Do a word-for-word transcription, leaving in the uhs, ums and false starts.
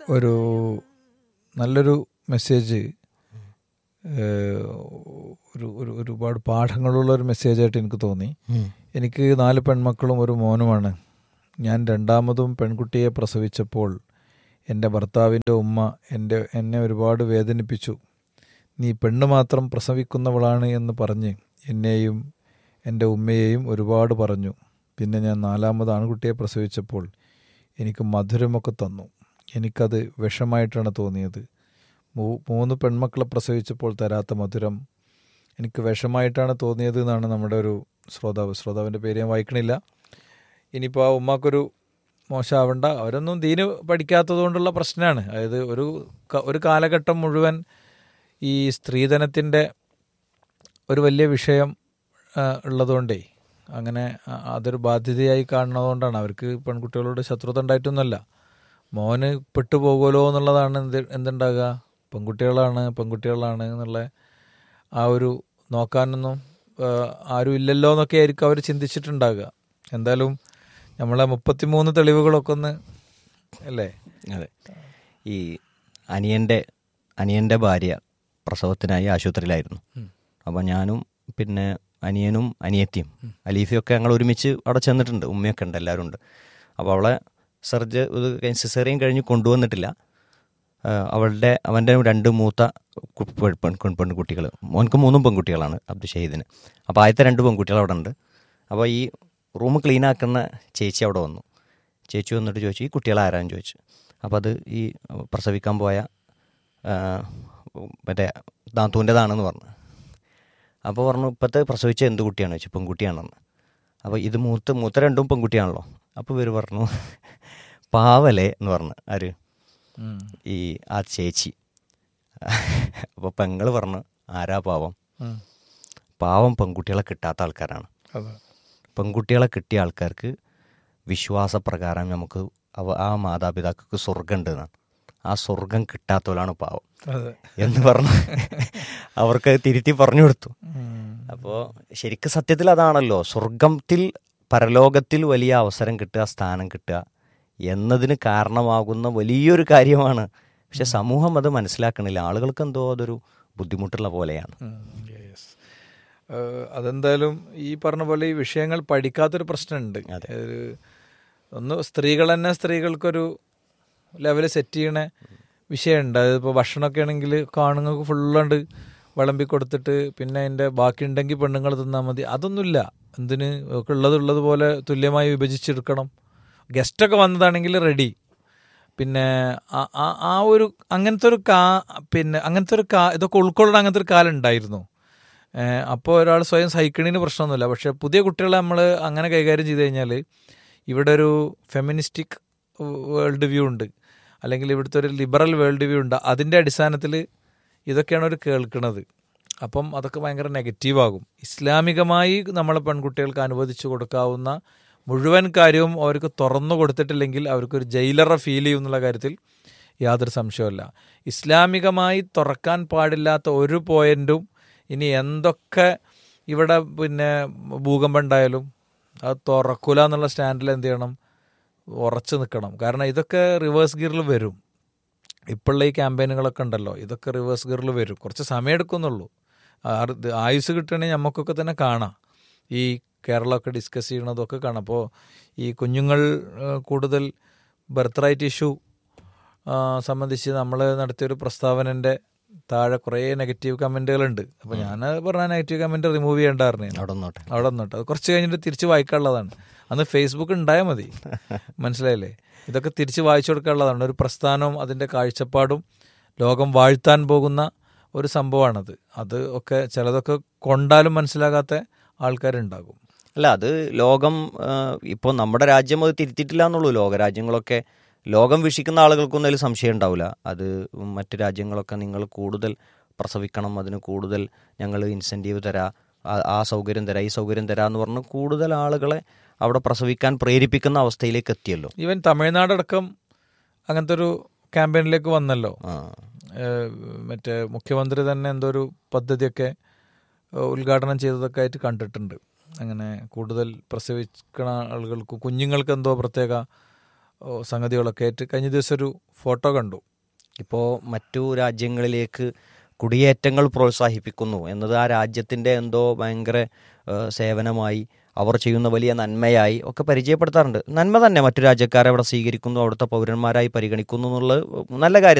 ഒരു നല്ലൊരു മെസ്സേജ്, ഒരു ഒരു ഒരുപാട് പാഠങ്ങളുള്ള ഒരു മെസ്സേജായിട്ട് എനിക്ക് തോന്നി. എനിക്ക് നാല് പെൺമക്കളും ഒരു മോനുമാണ്. ഞാൻ രണ്ടാമതും പെൺകുട്ടിയെ പ്രസവിച്ചപ്പോൾ എൻ്റെ ഭർത്താവിൻ്റെ ഉമ്മ എൻ്റെ എന്നെ ഒരുപാട് വേദനിപ്പിച്ചു. നീ പെണ്ണ് മാത്രം പ്രസവിക്കുന്നവളാണ് എന്ന് പറഞ്ഞ് എന്നെയും എൻ്റെ ഉമ്മയെയും ഒരുപാട് പറഞ്ഞു. പിന്നെ ഞാൻ നാലാമത് ആൺകുട്ടിയെ പ്രസവിച്ചപ്പോൾ എനിക്ക് മധുരമൊക്കെ തന്നു. എനിക്കത് വിഷമായിട്ടാണ് തോന്നിയത്. മൂന്ന് പെൺമക്കളെ പ്രസവിച്ചപ്പോൾ തരാത്ത മധുരം എനിക്ക് വിഷമായിട്ടാണ് തോന്നിയത് എന്നാണ് നമ്മുടെ ഒരു ശ്രോതാവ്. ശ്രോതാവിൻ്റെ പേര് ഞാൻ വായിക്കണില്ല. ഇനിയിപ്പോൾ ആ ഉമ്മാക്കൊരു മോശമാവണ്ട, അവരൊന്നും ദീന് പഠിക്കാത്തത് കൊണ്ടുള്ള പ്രശ്നമാണ്. അതായത് ഒരു ഒരു കാലഘട്ടം മുഴുവൻ ഈ സ്ത്രീധനത്തിൻ്റെ ഒരു വലിയ വിഷയം ഉള്ളതുകൊണ്ടേ അങ്ങനെ അതൊരു ബാധ്യതയായി കാണുന്നതുകൊണ്ടാണ് അവർക്ക് പെൺകുട്ടികളോട് ശത്രുത ഉണ്ടായിട്ടൊന്നുമല്ല. മോന് പെട്ടുപോകുമല്ലോ എന്നുള്ളതാണ് എന്ത് എന്തുണ്ടാകുക, പെൺകുട്ടികളാണ് പെൺകുട്ടികളാണ് എന്നുള്ള ആ ഒരു നോക്കാനൊന്നും ആരും ഇല്ലല്ലോ എന്നൊക്കെ ആയിരിക്കും അവർ ചിന്തിച്ചിട്ടുണ്ടാകുക. എന്തായാലും നമ്മളെ മുപ്പത്തിമൂന്ന് തെളിവുകളൊക്കെ ഒന്ന് അല്ലേ. അതെ, ഈ അനിയൻ്റെ അനിയൻ്റെ ഭാര്യ പ്രസവത്തിനായി ആശുപത്രിയിലായിരുന്നു. അപ്പോൾ ഞാനും പിന്നെ അനിയനും അനിയത്തിയും അലീഫയൊക്കെ ഞങ്ങൾ ഒരുമിച്ച് അവിടെ ചെന്നിട്ടുണ്ട്. ഉമ്മയൊക്കെ ഉണ്ട്, എല്ലാവരും ഉണ്ട്. അപ്പോൾ അവളെ സർജ ഇത് സിസേറിയൻ കഴിഞ്ഞ് കൊണ്ടുവന്നിട്ടില്ല. അവളുടെ അവൻ്റെ രണ്ട് മൂത്ത പെൺകുട്ടികൾ, മോൻക്ക് മൂന്നും പെൺകുട്ടികളാണ്, അബ്ദുൽ ഷഹീദിന്. അപ്പോൾ ആദ്യത്തെ രണ്ട് പെൺകുട്ടികൾ അവിടെ ഉണ്ട്. അപ്പോൾ ഈ റൂം ക്ലീൻ ആക്കുന്ന ചേച്ചി അവിടെ വന്നു. ചേച്ചി വന്നിട്ട് ചോദിച്ചു, ഈ കുട്ടികൾ ആരാന്ന് ചോദിച്ചു. അപ്പോൾ അത് ഈ പ്രസവിക്കാൻ പോയ മറ്റേ നാത്തൂൻ്റെതാണെന്ന് പറഞ്ഞു. അപ്പോൾ പറഞ്ഞു, ഇപ്പോഴത്തെ പ്രസവിച്ച എന്ത് കുട്ടിയാണെന്ന് ചോദിച്ചു. പെൺകുട്ടിയാണെന്ന്. അപ്പോൾ ഇത് മൂത്ത മൂത്ത രണ്ടും പെൺകുട്ടിയാണല്ലോ. അപ്പോൾ ഇവർ പറഞ്ഞു പാവലേ എന്ന് പറഞ്ഞു. ആര്? ഈ ആ ചേച്ചി. അപ്പോൾ പെങ്ങൾ പറഞ്ഞു, ആരാ പാവം? പാവം പെൺകുട്ടികളെ കിട്ടാത്ത ആൾക്കാരാണ്. പെൺകുട്ടികളെ കിട്ടിയ ആൾക്കാർക്ക് വിശ്വാസപ്രകാരം നമുക്ക് ആ മാതാപിതാക്കൾക്ക് സ്വർഗം ഉണ്ട് എന്നാണ്. ആ സ്വർഗം കിട്ടാത്തവരാണ് പാവം എന്ന് പറഞ്ഞു അവർക്ക് തിരുത്തി പറഞ്ഞു കൊടുത്തു. അപ്പോൾ ശരിക്കും സത്യത്തിൽ അതാണല്ലോ, സ്വർഗത്തിൽ പരലോകത്തിൽ വലിയ അവസരം കിട്ടുക, സ്ഥാനം കിട്ടുക എന്നതിന് കാരണമാകുന്ന വലിയൊരു കാര്യമാണ്. പക്ഷെ സമൂഹം അത് മനസ്സിലാക്കണില്ല. ആളുകൾക്ക് എന്തോ അതൊരു ബുദ്ധിമുട്ടുള്ള പോലെയാണ്. അതെന്തായാലും ഈ പറഞ്ഞ പോലെ ഈ വിഷയങ്ങൾ പഠിക്കാത്തൊരു പ്രശ്നമുണ്ട്. ഒന്ന് സ്ത്രീകൾ തന്നെ സ്ത്രീകൾക്കൊരു ലെവല് സെറ്റ് ചെയ്യണ വിഷയമുണ്ട്. അതിപ്പോൾ ഭക്ഷണമൊക്കെ ആണെങ്കിൽ കാണുങ്ങൾക്ക് ഫുള്ളുണ്ട് വിളമ്പി കൊടുത്തിട്ട് പിന്നെ അതിൻ്റെ ബാക്കി ഉണ്ടെങ്കിൽ പെണ്ണുങ്ങൾ തിന്നാൽ മതി. അതൊന്നുമില്ല. എന്തിന് ഒക്കെ ഉള്ളത് ഉള്ളതുപോലെ തുല്യമായി വിഭജിച്ചെടുക്കണം. ഗസ്റ്റൊക്കെ വന്നതാണെങ്കിൽ റെഡി. പിന്നെ ആ ഒരു അങ്ങനത്തെ ഒരു കാ പിന്നെ അങ്ങനത്തെ ഒരു കാ ഇതൊക്കെ ഉൾക്കൊള്ളണം അങ്ങനത്തെ ഒരു കാലം ഉണ്ടായിരുന്നു. അപ്പോൾ ഒരാൾ സ്വയം സഹിക്കണതിന് പ്രശ്നമൊന്നുമില്ല. പക്ഷേ പുതിയ കുട്ടികളെ നമ്മൾ അങ്ങനെ കൈകാര്യം ചെയ്ത് കഴിഞ്ഞാൽ ഇവിടെ ഒരു ഫെമിനിസ്റ്റിക് വേൾഡ് വ്യൂ ഉണ്ട്, അല്ലെങ്കിൽ ഇവിടുത്തെ ഒരു ലിബറൽ വേൾഡ് വ്യൂ ഉണ്ട്. അതിൻ്റെ അടിസ്ഥാനത്തിൽ ഇതൊക്കെയാണ് അവർ കേൾക്കുന്നത്. അപ്പം അതൊക്കെ ഭയങ്കര നെഗറ്റീവാകും. ഇസ്ലാമികമായി നമ്മളെ പെൺകുട്ടികൾക്ക് അനുവദിച്ചു കൊടുക്കാവുന്ന മുഴുവൻ കാര്യവും അവർക്ക് തുറന്നു കൊടുത്തിട്ടില്ലെങ്കിൽ അവർക്കൊരു ജയിലറെ ഫീൽ ചെയ്യും എന്നുള്ള കാര്യത്തിൽ യാതൊരു സംശയമല്ല. ഇസ്ലാമികമായി തുറക്കാൻ പാടില്ലാത്ത ഒരു പോയിൻറ്റും ഇനി എന്തൊക്കെ ഇവിടെ പിന്നെ ഭൂകമ്പം ഉണ്ടായാലും അത് തുറക്കൂല എന്നുള്ള സ്റ്റാൻഡിൽ എന്ത് ചെയ്യണം, ഉറച്ചു നിൽക്കണം. കാരണം ഇതൊക്കെ റിവേഴ്സ് ഗിയറിൽ വരും. ഇപ്പോഴുള്ള ഈ ക്യാമ്പയിനുകളൊക്കെ ഉണ്ടല്ലോ, ഇതൊക്കെ റിവേഴ്സ് ഗിയറിൽ വരും. കുറച്ച് സമയം എടുക്കുന്നുള്ളൂ. ആയുസ് കിട്ടുകയാണെങ്കിൽ നമുക്കൊക്കെ തന്നെ കാണാം. ഈ കേരളമൊക്കെ ഡിസ്കസ് ചെയ്യണതൊക്കെ കാണാം. അപ്പോൾ ഈ കുഞ്ഞുങ്ങൾ കൂടുതൽ ബർത്ത് റൈറ്റ് ഇഷ്യൂ സംബന്ധിച്ച് നമ്മൾ നടത്തിയൊരു പ്രസ്താവനൻ്റെ താഴെ കുറേ നെഗറ്റീവ് കമൻറ്റുകളുണ്ട്. അപ്പോൾ ഞാൻ പറഞ്ഞ നെഗറ്റീവ് കമൻറ്റ് റിമൂവ് ചെയ്യേണ്ടായിരുന്നു. അവിടെ നിന്നോട്ടെ അവിടെ നിന്നോട്ടെ അത് കുറച്ച് കഴിഞ്ഞിട്ട് തിരിച്ച് വായിക്കാനുള്ളതാണ്. അന്ന് ഫേസ്ബുക്ക് ഉണ്ടായാൽ മതി. മനസ്സിലായില്ലേ? ഇതൊക്കെ തിരിച്ച് വായിച്ചു കൊടുക്കാനുള്ളതാണ്. ഒരു പ്രസ്ഥാനവും അതിൻ്റെ കാഴ്ചപ്പാടും ലോകം വാഴ്ത്താൻ പോകുന്ന ഒരു സംഭവമാണത്. അത് ഒക്കെ ചിലതൊക്കെ കൊണ്ടാലും മനസ്സിലാകാത്ത ആൾക്കാരുണ്ടാകും. അല്ല, അത് ലോകം ഇപ്പോൾ നമ്മുടെ രാജ്യം അത് തിരുത്തിയിട്ടില്ല എന്നുള്ളൂ. ലോകരാജ്യങ്ങളൊക്കെ ലോകം വീക്ഷിക്കുന്ന ആളുകൾക്കൊന്നും അതിൽ സംശയം ഉണ്ടാവില്ല. അത് മറ്റ് രാജ്യങ്ങളൊക്കെ നിങ്ങൾ കൂടുതൽ പ്രസവിക്കണം, അതിന് കൂടുതൽ ഞങ്ങൾ ഇൻസെൻറ്റീവ് തരാം, ആ സൗകര്യം തരാം, ഈ സൗകര്യം തരാം എന്ന് പറഞ്ഞ് കൂടുതൽ ആളുകളെ അവിടെ പ്രസവിക്കാൻ പ്രേരിപ്പിക്കുന്ന അവസ്ഥയിലേക്ക് എത്തിയല്ലോ. ഈവൻ തമിഴ്നാടടക്കം അങ്ങനത്തെ ഒരു ക്യാമ്പയിനിലേക്ക് വന്നല്ലോ. മറ്റേ മുഖ്യമന്ത്രി തന്നെ എന്തോ ഒരു പദ്ധതിയൊക്കെ ഉദ്ഘാടനം ചെയ്തതൊക്കെ ആയിട്ട് കണ്ടിട്ടുണ്ട്. അങ്ങനെ കൂടുതൽ പ്രസവിക്കുന്ന ആളുകൾക്ക് കുഞ്ഞുങ്ങൾക്ക് എന്തോ പ്രത്യേക സംഗതികളൊക്കെ ആയിട്ട് കഴിഞ്ഞ ദിവസം ഒരു ഫോട്ടോ കണ്ടു. ഇപ്പോൾ മറ്റു രാജ്യങ്ങളിലേക്ക് കുടിയേറ്റങ്ങൾ പ്രോത്സാഹിപ്പിക്കുന്നു എന്നത് ആ രാജ്യത്തിൻ്റെ എന്തോ ഭയങ്കര സേവനമായി, അവർ ചെയ്യുന്ന വലിയ നന്മയായി ഒക്കെ പരിചയപ്പെടുത്താറുണ്ട്. നന്മ തന്നെ, മറ്റു രാജ്യക്കാരെ അവിടെ സ്വീകരിക്കുന്നു, അവിടുത്തെ പൗരന്മാരായി പരിഗണിക്കുന്നു എന്നുള്ളത് നല്ല കാര്യം.